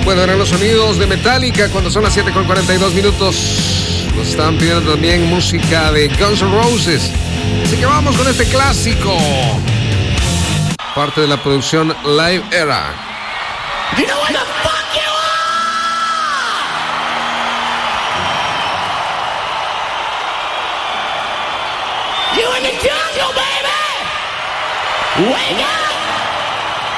pueden ver los sonidos de Metallica cuando son las 7:42. Nos están pidiendo también música de Guns N' Roses. Así que vamos con este clásico. Parte de la producción Live Era. You know what the fuck you are? You in the jungle, baby! Wake up!